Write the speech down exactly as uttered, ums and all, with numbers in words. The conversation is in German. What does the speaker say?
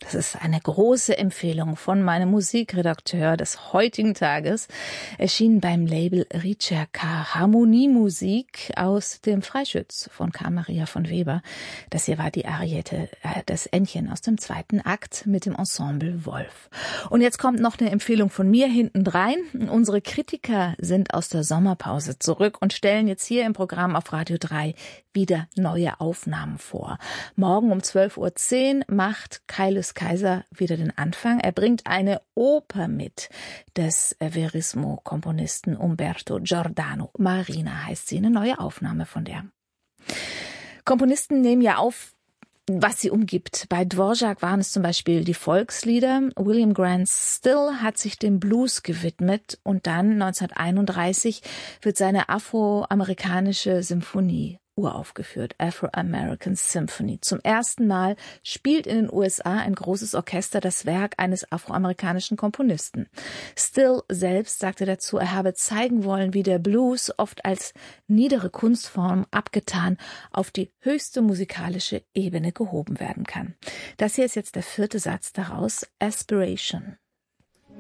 Das ist eine große Empfehlung von meinem Musikredakteur des heutigen Tages, erschienen beim Label Ricerca, Harmoniemusik aus dem Freischütz von Karl Maria von Weber. Das hier war die Ariette, äh, das Entchen aus dem zweiten Akt mit dem Ensemble Wolf. Und jetzt kommt noch eine Empfehlung von mir hintendrein. Unsere Kritiker sind aus der Sommerpause zurück und stellen jetzt hier im Programm auf Radio drei wieder neue Aufnahmen vor. Morgen um zwölf Uhr zehn macht Kaius Kaiser wieder den Anfang. Er bringt eine Oper mit des Verismo-Komponisten Umberto Giordano. Marina heißt sie, eine neue Aufnahme von der. Komponisten nehmen ja auf, was sie umgibt. Bei Dvorak waren es zum Beispiel die Volkslieder. William Grant Still hat sich dem Blues gewidmet und dann neunzehnhunderteinunddreißig wird seine afroamerikanische Symphonie uraufgeführt, Afro-American Symphony. Zum ersten Mal spielt in den U S A ein großes Orchester das Werk eines afroamerikanischen Komponisten. Still selbst sagte dazu, er habe zeigen wollen, wie der Blues, oft als niedere Kunstform abgetan, auf die höchste musikalische Ebene gehoben werden kann. Das hier ist jetzt der vierte Satz daraus, Aspiration.